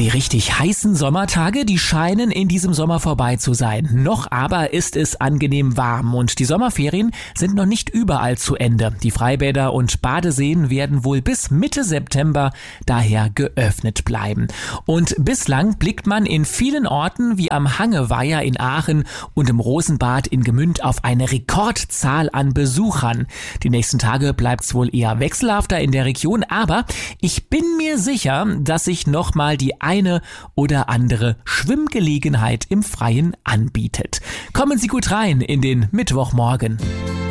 Die richtig heißen Sommertage, die scheinen in diesem Sommer vorbei zu sein. Noch aber ist es angenehm warm und die Sommerferien sind noch nicht überall zu Ende. Die Freibäder und Badeseen werden wohl bis Mitte September daher geöffnet bleiben. Und bislang blickt man in vielen Orten wie am Hangeweiher in Aachen und im Rosenbad in Gemünd auf eine Rekordzahl an Besuchern. Die nächsten Tage bleibt's wohl eher wechselhafter in der Region, aber ich bin mir sicher, dass sich nochmal die eine oder andere Schwimmgelegenheit im Freien anbietet. Kommen Sie gut rein in den Mittwochmorgen.